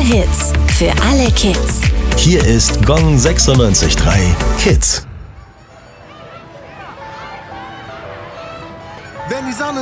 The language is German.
Hits für alle Kids. Hier ist Gong 96.3 Kids. Wenn die Sonne